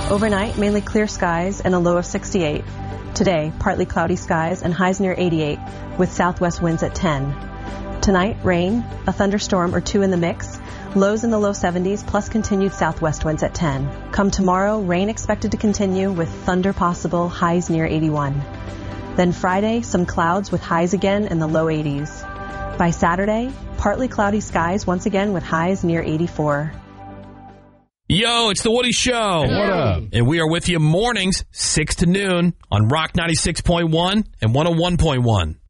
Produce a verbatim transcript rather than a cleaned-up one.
Overnight, mainly clear skies and a low of sixty-eight. Today, partly cloudy skies and highs near eighty-eight with southwest winds at ten. Tonight, rain, a thunderstorm or two in the mix, lows in the low seventies plus continued southwest winds at ten. Come tomorrow, rain expected to continue with thunder possible, highs near eighty-one. Then Friday, some clouds with highs again in the low eighties. By Saturday, partly cloudy skies once again with highs near eighty-four. Yo, it's the Woody Show. Hey. What up? And we are with you mornings, six to noon on Rock ninety-six point one and one oh one point one.